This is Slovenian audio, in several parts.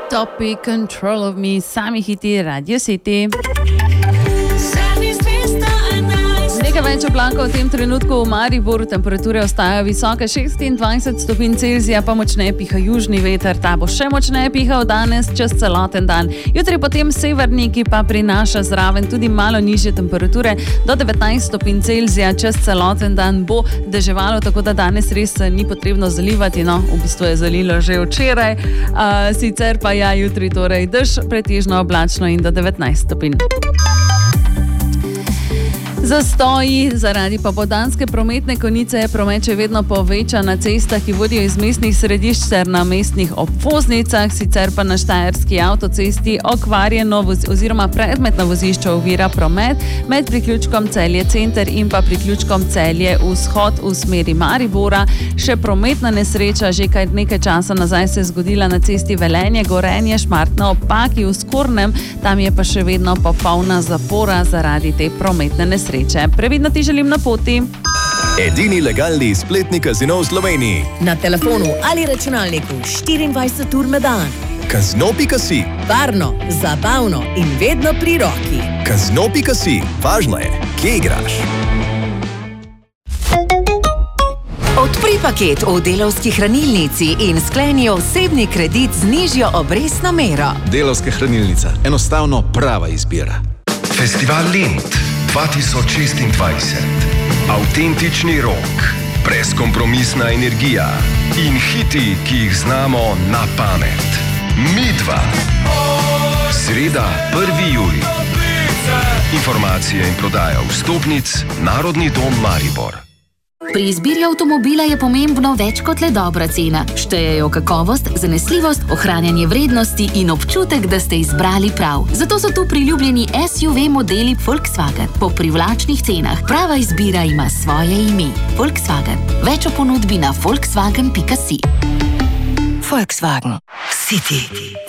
Topic Control of Me, sami hiti Radio City. Nekaj več oblakov v tem trenutku v Mariboru, temperature ostajajo visoke, 26 stopinj Celzija, pa močneje piha južni veter. Ta bo še močneje pihal danes čez celoten dan. Jutri potem severniki pa prinaša zraven tudi malo nižje temperature, do 19 stopinj Celzija čez celoten dan bo deževalo, tako da danes res ni potrebno zalivati, no, v bistvu je zalilo že včeraj, sicer pa ja, jutri torej dež, pretežno oblačno in do 19 stopinj. Zastoji zaradi popoldanske prometne konice je promet še vedno povečan na cestah, ki vodijo iz mestnih središč ter na mestnih obvoznicah, sicer pa na štajerski avtocesti okvarjeno oziroma predmetno vozišče ovira promet med priključkom Celje center in pa priključkom Celje vzhod v smeri Maribora. Še prometna nesreča že nekaj časa nazaj se je zgodila na cesti Velenje Gorenje Šmartna ob Paki v Skornem, tam je pa še vedno popolna zapora zaradi te prometne nesreče. Previdno ti želim na poti. Edini legalni spletni kazino v Sloveniji. Na telefonu ali računalniku 24 ur na dan. Kazino.si. Varno, zabavno in vedno pri roki. Kazino.si. Važno je, kje igraš. Odpri paket v Delavski hranilnici in skleni osebni kredit z nižjo obrestno mero. Delavska hranilnica. Enostavno prava izbira. Festival Lent 2026. Avtentični rock, brezkompromisna energija in hiti, ki jih znamo na pamet. Midva. Sreda, 1. julij. Informacije in prodaja vstopnic Narodni dom Maribor. Pri izbiri avtomobila je pomembno več kot le dobra cena. Štejejo kakovost, zanesljivost, ohranjanje vrednosti in občutek, da ste izbrali prav. Zato so tu priljubljeni SUV modeli Volkswagen po privlačnih cenah. Prava izbira ima svoje ime. Volkswagen. Več o ponudbi na volkswagen.si. Volkswagen City.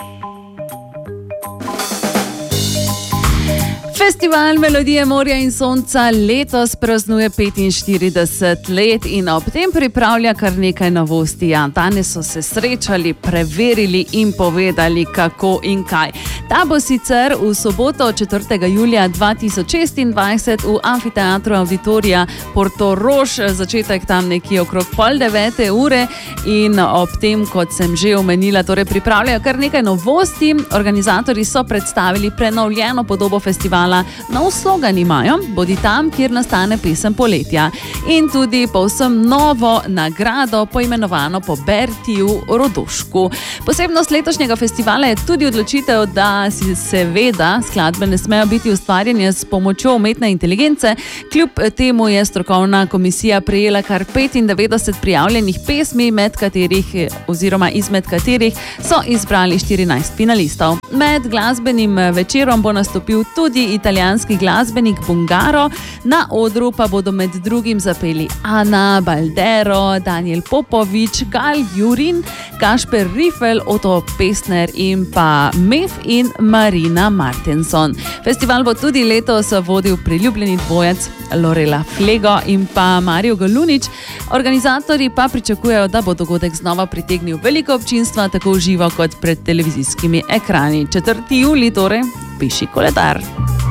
Festival Melodije morja in sonca letos praznuje 45 let in ob tem pripravlja kar nekaj novosti. Ja, danes so se srečali, preverili in povedali, kako in kaj. Ta bo sicer v soboto 4. julija 2026 v amfiteatru Auditorija Portorož, začetek tam nekje okrog 8:30 ure in ob tem, kot sem že omenila, torej pripravljajo kar nekaj novosti. Organizatorji so predstavili prenovljeno podobo festivala. Nov slogan imajo, bodi tam, kjer nastane pesem poletja. In tudi povsem novo nagrado, poimenovano po Bertiju Rodošku. Posebnost letošnjega festivala je tudi odločitev, da si seveda skladbe ne smejo biti ustvarjene s pomočjo umetne inteligence. Kljub temu je strokovna komisija prejela kar 95 prijavljenih pesmi, izmed katerih so izbrali 14 finalistov. Med glasbenim večerom bo nastopil tudi italijanski glasbenik Bungaro, na odru pa bodo med drugim zapeli Ana Baldero, Daniel Popovič, Gal Jurin, Kašper Rifel, Otto Pestner in pa Mev in Marina Martenson. Festival bo tudi letos vodil priljubljeni dvojec Lorela Flego in pa Mario Galunič. Organizatorji pa pričakujejo, da bo dogodek znova pritegnil veliko občinstva, tako v živo kot pred televizijskimi ekrani. 4. julij torej, piši koledar.